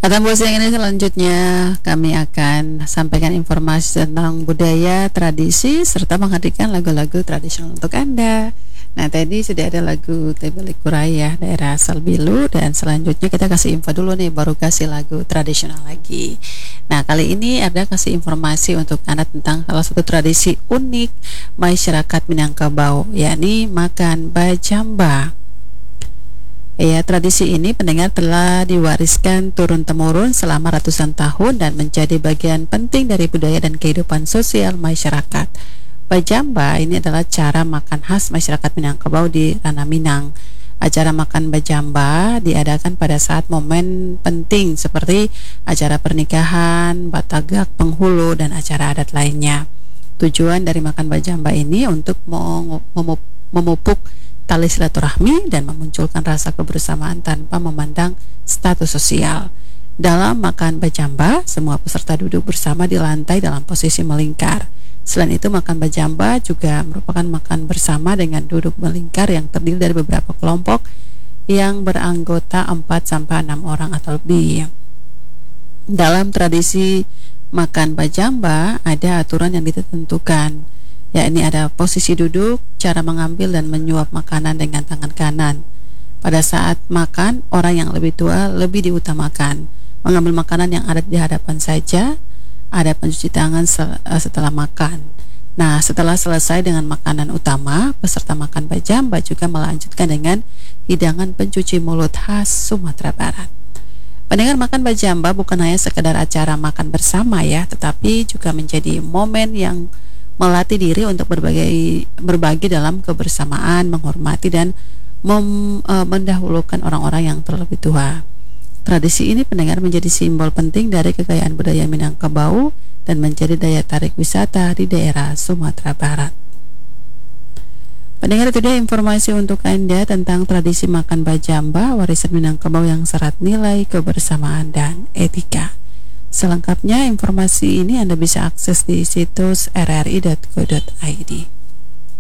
Pada postingan ini selanjutnya kami akan sampaikan informasi tentang budaya, tradisi, serta menghadirkan lagu-lagu tradisional untuk Anda. Nah, tadi sudah ada lagu Tebeli Kuraya daerah asal Bilu, dan selanjutnya kita kasih info dulu nih, baru kasih lagu tradisional lagi. Nah, kali ini ada kasih informasi untuk Anda tentang salah satu tradisi unik masyarakat Minangkabau, yakni makan bajamba. Ya, tradisi ini pendengar telah diwariskan turun-temurun selama ratusan tahun dan menjadi bagian penting dari budaya dan kehidupan sosial masyarakat. Bajamba ini adalah cara makan khas masyarakat Minangkabau di Tanah Minang. Acara makan bajamba diadakan pada saat momen penting seperti acara pernikahan, batagak, penghulu, dan acara adat lainnya. Tujuan dari makan bajamba ini untuk memupuk tali silaturahmi dan memunculkan rasa kebersamaan tanpa memandang status sosial. Dalam makan bajamba, semua peserta duduk bersama di lantai dalam posisi melingkar. Selain itu, makan bajamba juga merupakan makan bersama dengan duduk melingkar yang terdiri dari beberapa kelompok yang beranggota 4-6 orang atau lebih. Dalam tradisi makan bajamba ada aturan yang ditentukan, yakni ada posisi duduk, cara mengambil dan menyuap makanan dengan tangan kanan. Pada saat makan, orang yang lebih tua lebih diutamakan. Mengambil makanan yang ada di hadapan saja, ada pencuci tangan setelah makan. Nah, setelah selesai dengan makanan utama, peserta makan bajamba juga melanjutkan dengan hidangan pencuci mulut khas Sumatera Barat. Pendengar, makan bajamba bukan hanya sekedar acara makan bersama ya, tetapi juga menjadi momen yang melatih diri untuk berbagi dalam kebersamaan, menghormati dan mendahulukan orang-orang yang terlebih tua. Tradisi ini pendengar menjadi simbol penting dari kekayaan budaya Minangkabau dan menjadi daya tarik wisata di daerah Sumatera Barat. Pendengar, itu dia informasi untuk Anda tentang tradisi makan bajamba, warisan Minangkabau yang syarat nilai kebersamaan dan etika. Selengkapnya informasi ini Anda bisa akses di situs rri.co.id.